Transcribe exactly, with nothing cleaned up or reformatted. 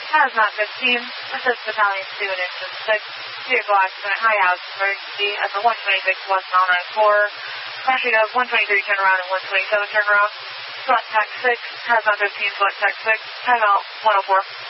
Hazmat fifteen, assist battalion two and engine six, vehicle accident, high altitude emergency at the one twenty-six West nine ninety-four, crashing of one twenty-three turnaround and one twenty-seven turnaround, select tac six, Hazmat fifteen, select tac six, timeout one oh four.